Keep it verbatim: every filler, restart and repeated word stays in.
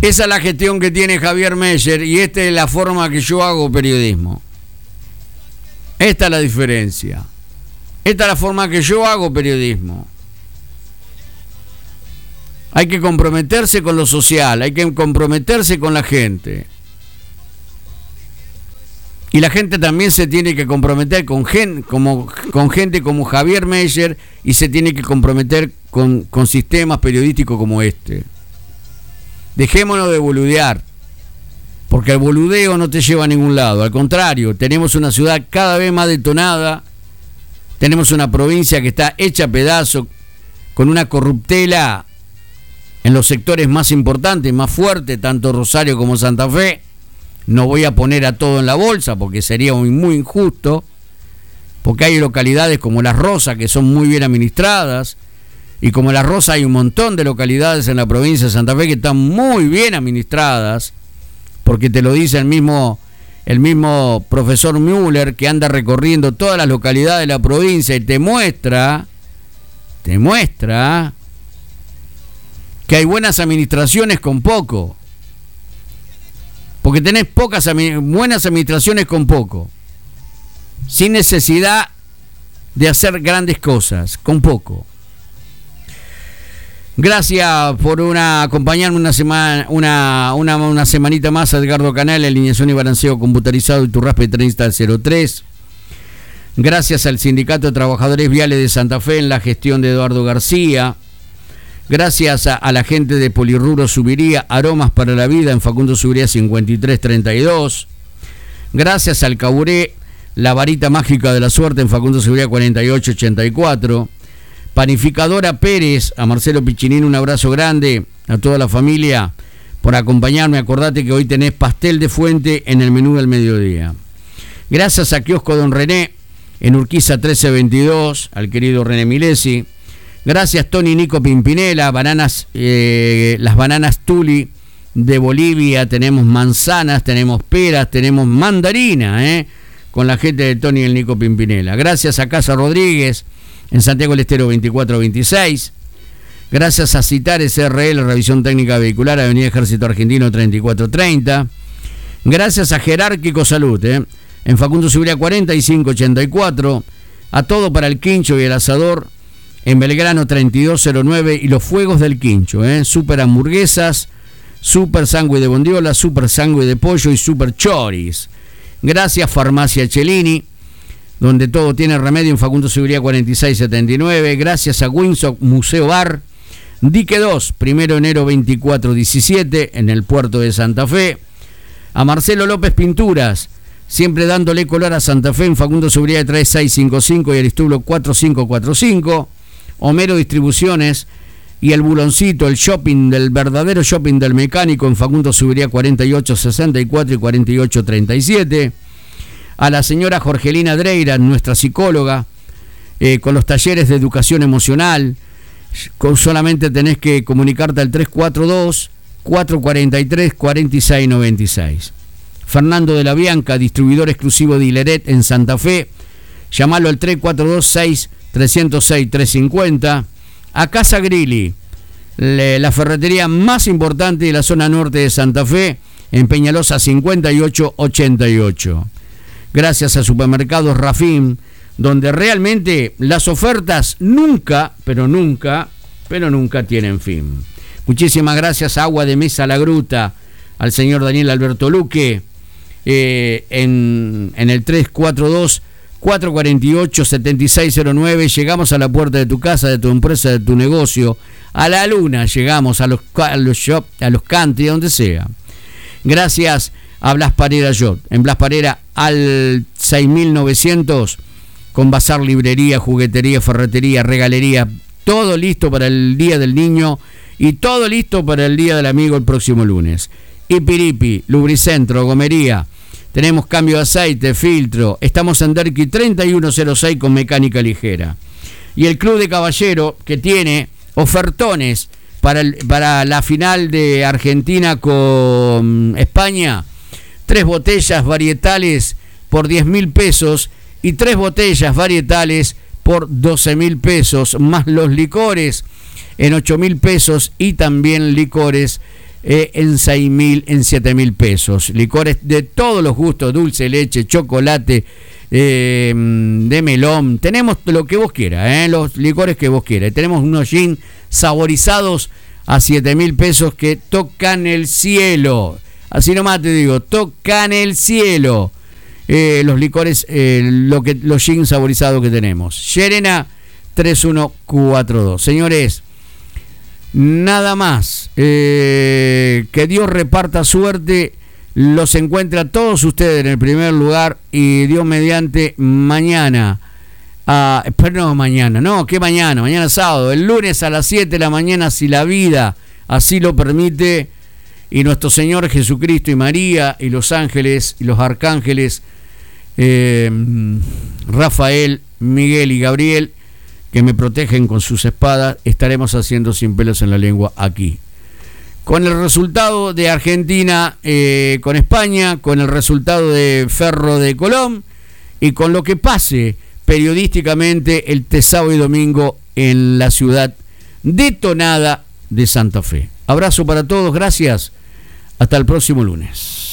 Esa es la gestión que tiene Javier Meyer y esta es la forma que yo hago periodismo. Esta es la diferencia. Esta es la forma que yo hago periodismo. Hay que comprometerse con lo social, hay que comprometerse con la gente. Y la gente también se tiene que comprometer con, gen, como, con gente como Javier Meyer y se tiene que comprometer con, con sistemas periodísticos como este. Dejémonos de boludear, porque el boludeo no te lleva a ningún lado. Al contrario, tenemos una ciudad cada vez más detonada, tenemos una provincia que está hecha a pedazos, con una corruptela en los sectores más importantes, más fuertes, tanto Rosario como Santa Fe. No voy a poner a todo en la bolsa porque sería muy, muy injusto, porque hay localidades como Las Rosas que son muy bien administradas, y como Las Rosas hay un montón de localidades en la provincia de Santa Fe que están muy bien administradas, porque te lo dice el mismo, el mismo profesor Müller, que anda recorriendo todas las localidades de la provincia y te muestra, te muestra que hay buenas administraciones con poco. Porque tenés pocas buenas administraciones con poco, sin necesidad de hacer grandes cosas, con poco. Gracias por una acompañarme una semana, una, una, una semanita más a Edgardo Canal, alineación y balanceo computarizado y tu raspe treinta cero tres. Gracias al Sindicato de Trabajadores Viales de Santa Fe en la gestión de Eduardo García. Gracias a, a la gente de Polirrubro Subiría, Aromas para la Vida en Facundo Subiría cincuenta y tres treinta y dos. Gracias al Caburé, La Varita Mágica de la Suerte en Facundo Subiría cuarenta y ocho ochenta y cuatro. Panificadora Pérez, a Marcelo Piccinini un abrazo grande, a toda la familia por acompañarme. Acordate que hoy tenés pastel de fuente en el menú del mediodía. Gracias a Kiosco Don René en Urquiza trece veintidós, al querido René Milesi. Gracias Tony Nico Pimpinela, bananas, eh, las bananas Tuli de Bolivia, tenemos manzanas, tenemos peras, tenemos mandarina, eh, con la gente de Tony y el Nico Pimpinela. Gracias a Casa Rodríguez, en Santiago del Estero veinticuatro veintiséis. Gracias a Citares R L, Revisión Técnica Vehicular, Avenida Ejército Argentino treinta y cuatro treinta. Gracias a Jerárquico Salud, eh, en Facundo Subiría cuarenta y cinco ochenta y cuatro. A Todo para el Quincho y el Asador, en Belgrano treinta y dos cero nueve, y los Fuegos del Quincho, eh, super hamburguesas, super sándwich de bondiola, super sándwich de pollo y super choris. Gracias Farmacia Cellini, donde todo tiene remedio, en Facundo Subiría cuarenta y seis setenta y nueve. Gracias a Windsor Museo Bar, Dique dos, primero de enero veinticuatro diecisiete, en el puerto de Santa Fe. A Marcelo López Pinturas, siempre dándole color a Santa Fe, en Facundo Subiría tres seis cinco cinco y Aristóbulo cuatro cinco cuatro cinco. Homero Distribuciones y el Buloncito, el shopping del verdadero shopping del mecánico, en Facundo Subiría cuarenta y ocho sesenta y cuatro y cuarenta y ocho treinta y siete. A la señora Jorgelina Dreira, nuestra psicóloga, eh, con los talleres de educación emocional. Con, solamente tenés que comunicarte al tres cuatro dos, cuatro cuatro tres, cuatro seis nueve seis. Fernando de la Bianca, distribuidor exclusivo de Hileret en Santa Fe. Llamalo al tres cuatro dos seis, tres cero seis, tres cinco cero. A Casa Grilli, le, la ferretería más importante de la zona norte de Santa Fe, en Peñalosa cincuenta y ocho ochenta y ocho. Gracias a Supermercados Rafín, donde realmente las ofertas nunca, pero nunca, pero nunca tienen fin. Muchísimas gracias a Agua de Mesa La Gruta, al señor Daniel Alberto Luque, eh, en, en el tres cuatro dos, cuatro cuatro ocho, siete seis cero nueve. Llegamos a la puerta de tu casa, de tu empresa, de tu negocio, a la luna llegamos, a los, a los shop, a los country, a donde sea. Gracias a Blas Parera Yacht, en Blas Parera al seis mil novecientos, con bazar, librería, juguetería, ferretería, regalería, todo listo para el Día del Niño y todo listo para el Día del Amigo el próximo lunes. Ipiripi, Lubricentro, Gomería, tenemos cambio de aceite, filtro, estamos en Derqui treinta y uno cero seis con mecánica ligera. Y el Club de Caballero, que tiene ofertones para, el, para la final de Argentina con España, tres botellas varietales por diez mil pesos y tres botellas varietales por doce mil pesos, más los licores en ocho mil pesos y también licores eh, en seis mil, en siete mil pesos. Licores de todos los gustos, dulce, leche, chocolate, eh, de melón. Tenemos lo que vos quieras, eh, los licores que vos quieras. Tenemos unos gin saborizados a siete mil pesos que tocan el cielo. Así nomás te digo, tocan el cielo. Eh, los licores, eh, lo que, los gin saborizados que tenemos. Llerena tres uno cuatro dos. Señores, nada más. Eh, que Dios reparta suerte. Los encuentra a todos ustedes en el primer lugar. Y Dios mediante mañana. Ah, pero no mañana, no, ¿qué mañana? Mañana sábado. El lunes a las siete de la mañana, si la vida así lo permite. Y nuestro Señor Jesucristo y María y los ángeles y los arcángeles. Eh, Rafael, Miguel y Gabriel, que me protegen con sus espadas, estaremos haciendo Sin Pelos en la Lengua aquí. Con el resultado de Argentina eh, con España, con el resultado de Ferro de Colón y con lo que pase periodísticamente el sábado y domingo en la ciudad detonada de Santa Fe. Abrazo para todos, gracias. Hasta el próximo lunes.